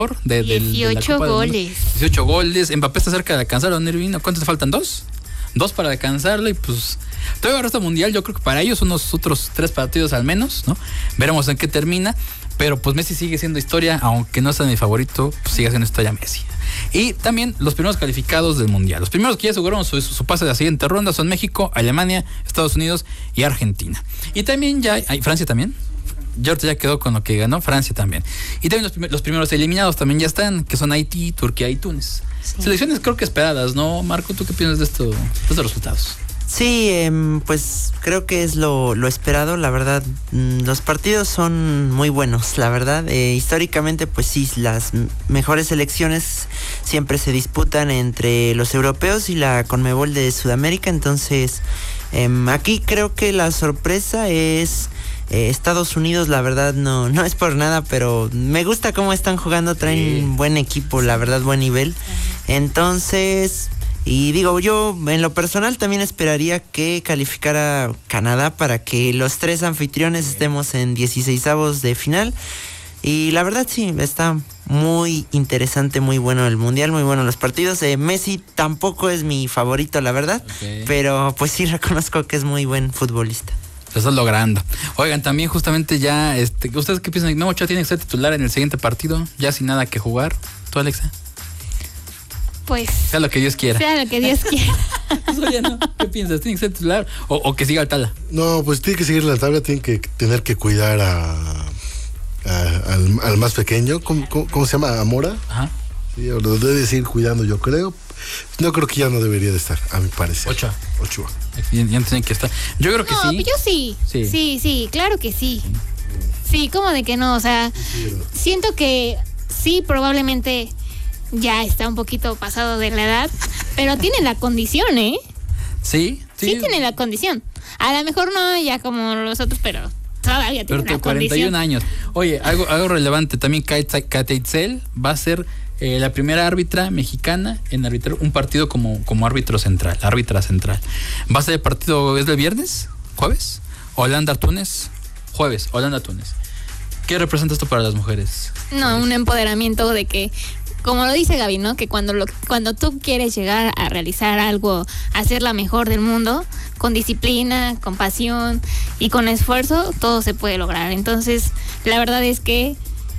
de 18 goles. 18 goles. Mbappé está cerca de alcanzarlo, Nervino. ¿Cuántos te faltan? ¿2? 2 para alcanzarlo y pues todavía el resto mundial, yo creo que para ellos unos otros 3 partidos al menos, ¿no? Veremos en qué termina, pero pues Messi sigue siendo historia, aunque no sea mi favorito, pues sigue siendo historia Messi. Y también los primeros calificados del mundial. Los primeros que ya aseguraron su pase de la siguiente ronda son México, Alemania, Estados Unidos y Argentina. Y también ya hay Francia también. Georgia ya quedó con lo que ganó, Francia también. Y también los primeros eliminados también ya están, que son Haití, Turquía y Túnez. Sí. Selecciones creo que esperadas, ¿no, Marco? ¿Tú qué piensas de estos resultados? Sí, pues creo que es lo esperado, la verdad. Los partidos son muy buenos, la verdad. Históricamente, pues sí, las mejores selecciones siempre se disputan entre los europeos y la CONMEBOL de Sudamérica. Entonces, aquí creo que la sorpresa es Estados Unidos. La verdad no es por nada, pero me gusta cómo están jugando, traen buen equipo, la verdad, buen nivel. Entonces, y digo, yo en lo personal también esperaría que calificara Canadá para que los 3 anfitriones estemos en 16avos de final. Y la verdad sí, está muy interesante, muy bueno el mundial, muy bueno los partidos. Messi tampoco es mi favorito, la verdad, pero pues sí reconozco que es muy buen futbolista. Lo estás logrando. Oigan, también justamente ya, ¿ustedes qué piensan? ¿Memo Ochoa tiene que ser titular en el siguiente partido? Ya sin nada que jugar. ¿Tú, Alexa? Pues sea lo que Dios quiera. Sea lo que Dios quiera. ¿No? ¿Qué piensas? ¿Tiene que ser titular o que siga al tabla? No, pues tiene que seguir la tabla, tiene que tener que cuidar al más pequeño. ¿Cómo se llama? ¿Amora? Ajá. Sí, lo debe seguir cuidando, yo creo. No creo que ya no debería de estar, a mi parecer. Ochoa. Ya no tienen que estar. Yo creo que sí. Yo sí. Sí, claro que sí. Sí, ¿cómo de que no? O sea, siento que sí, probablemente ya está un poquito pasado de la edad, pero tiene la condición, ¿eh? Sí. Sí tiene la condición. A lo mejor no ya como los otros, pero todavía tiene la 41 condición. años. Oye, algo relevante, también Katia Itzel va a ser la primera árbitra mexicana en arbitrar un partido como árbitra central. Va a ser el partido, ¿es del viernes? ¿Jueves? Holanda-Túnez. Jueves, Holanda-Túnez. ¿Qué representa esto para las mujeres? No, un empoderamiento de que, como lo dice Gaby, ¿no? Que cuando tú quieres llegar a realizar algo, a ser la mejor del mundo, con disciplina, con pasión y con esfuerzo, todo se puede lograr. Entonces, la verdad es que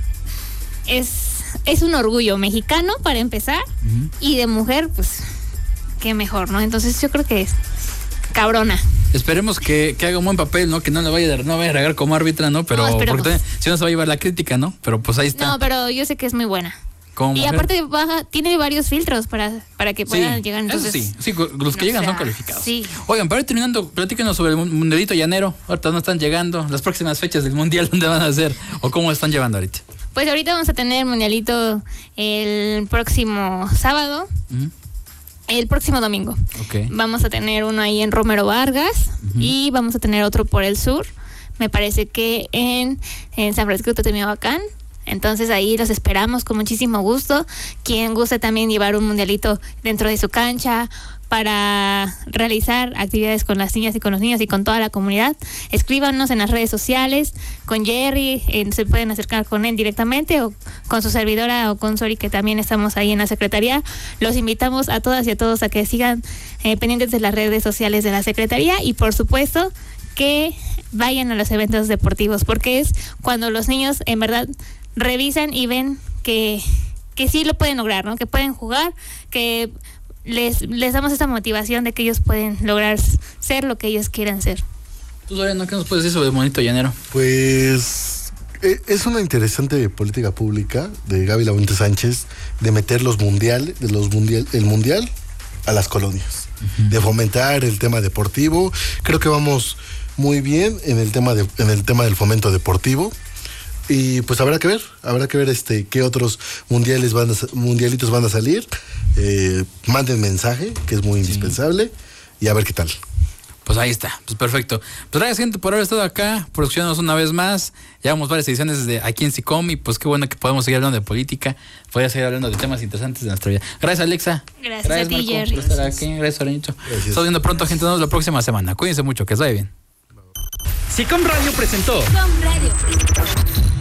es un orgullo mexicano para empezar, y de mujer, pues, qué mejor, ¿no? Entonces yo creo que es cabrona. Esperemos que haga un buen papel, ¿no? Que no vaya a regar como árbitra, ¿no? Pero porque también, si no se va a llevar la crítica, ¿no? Pero pues ahí está. No, pero yo sé que es muy buena. Y aparte tiene varios filtros para que puedan llegar. Entonces, eso sí, los que llegan son calificados. Sí. Oigan, para ir terminando, platíquenos sobre el Mundialito Llanero. Ahorita no están llegando las próximas fechas del Mundial, ¿dónde van a ser? ¿O cómo están llevando ahorita? Pues ahorita vamos a tener Mundialito el próximo sábado. El próximo domingo. Vamos a tener uno ahí en Romero Vargas y vamos a tener otro por el sur. Me parece que en San Francisco de Teotihuacán. Entonces ahí los esperamos con muchísimo gusto. Quien guste también llevar un mundialito dentro de su cancha para realizar actividades con las niñas y con los niños y con toda la comunidad, escríbanos en las redes sociales, con Jerry, se pueden acercar con él directamente, o con su servidora o con Sori, que también estamos ahí en la Secretaría. Los invitamos a todas y a todos a que sigan pendientes de las redes sociales de la Secretaría, y por supuesto que vayan a los eventos deportivos, porque es cuando los niños en verdad revisan y ven que sí lo pueden lograr, ¿no? Que pueden jugar, que les damos esa motivación de que ellos pueden lograr ser lo que ellos quieran ser. ¿Tú, Soriano, qué nos puedes decir sobre el Monito Llanero? Pues es una interesante política pública de Gaby Lafuente Sánchez de meter el mundial a las colonias, de fomentar el tema deportivo. Creo que vamos muy bien en el tema del fomento deportivo. Y pues habrá que ver qué otros mundialitos van a salir. Manden mensaje, que es muy indispensable, y a ver qué tal. Pues ahí está, pues perfecto. Pues gracias, gente, por haber estado acá, producciones una vez más. Llevamos varias ediciones de aquí en SICOM, y pues qué bueno que podemos seguir hablando de política, podemos seguir hablando de temas interesantes de nuestra vida. Gracias, Alexa. Gracias a ti, Marco, Jerry. por estar aquí. Gracias, Sorenito. Estamos viendo pronto, gente. Nos vemos la próxima semana. Cuídense mucho, que os vaya bien. SICOM Radio presentó.